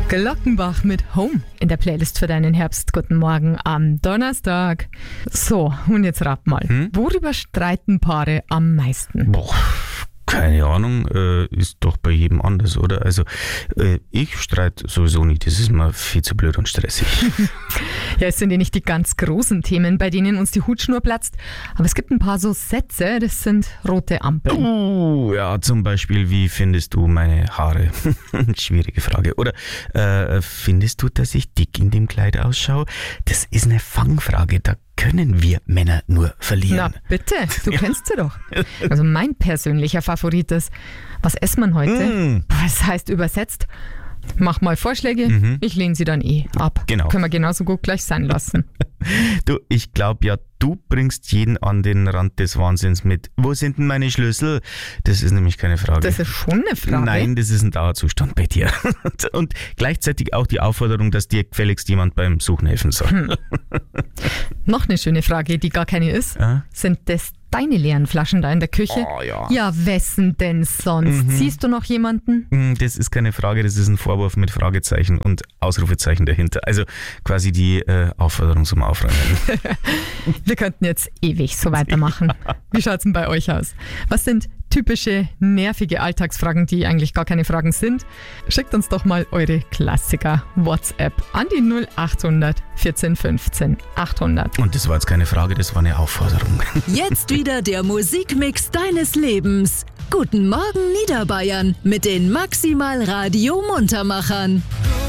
Glockenbach mit Home in der Playlist für deinen Herbst. Guten Morgen am Donnerstag. So, und jetzt rat mal. Worüber streiten Paare am meisten? Boah, keine Ahnung, ist doch bei jedem anders, oder? Also, ich streite sowieso nicht, das ist mir viel zu blöd und stressig. Ja, es sind ja nicht die ganz großen Themen, bei denen uns die Hutschnur platzt, aber es gibt ein paar so Sätze, das sind rote Ampeln. Ja, zum Beispiel, wie findest du meine Haare? Schwierige Frage. Oder findest du, dass ich dick in dem Kleid ausschaue? Das ist eine Fangfrage, da können wir Männer nur verlieren. Na bitte, du kennst sie doch. Also mein persönlicher Favorit ist, was essen wir heute? Das heißt übersetzt, mach mal Vorschläge, ich lehne sie dann ab. Genau. Können wir genauso gut gleich sein lassen. Du, ich glaube ja, du bringst jeden an den Rand des Wahnsinns mit. Wo sind denn meine Schlüssel? Das ist nämlich keine Frage. Das ist schon eine Frage. Nein, das ist ein Dauerzustand bei dir. Und gleichzeitig auch die Aufforderung, dass dir gefälligst jemand beim Suchen helfen soll. Noch eine schöne Frage, die gar keine ist. Sind das deine leeren Flaschen da in der Küche? Oh, ja. Ja, wessen denn sonst? Siehst du noch jemanden? Das ist keine Frage, das ist ein Vorwurf mit Fragezeichen und Ausrufezeichen dahinter. Also quasi die Aufforderung zum Aufräumen. Wir könnten jetzt ewig so weitermachen. Wie schaut's denn bei euch aus? Was sind typische, nervige Alltagsfragen, die eigentlich gar keine Fragen sind? Schickt uns doch mal eure Klassiker WhatsApp an die 0800 14 15 800. Und das war jetzt keine Frage, das war eine Aufforderung. Jetzt wieder der Musikmix deines Lebens. Guten Morgen Niederbayern mit den Maximal Radio Muntermachern.